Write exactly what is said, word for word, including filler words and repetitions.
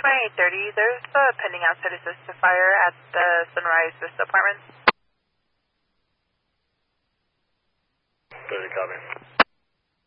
eight thirty. There's a pending outside assisted fire at the Sunrise Vista Apartments. thirty, copy.